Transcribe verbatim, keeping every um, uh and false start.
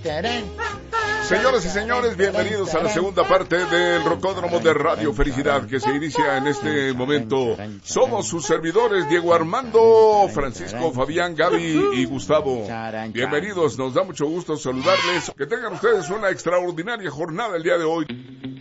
Señoras y señores, bienvenidos a la segunda parte del Rocódromo de Radio Felicidad, que se inicia en este momento. Somos sus servidores, Diego Armando, Francisco, Fabián, Gaby y Gustavo. Bienvenidos, nos da mucho gusto saludarles. Que tengan ustedes una extraordinaria jornada el día de hoy.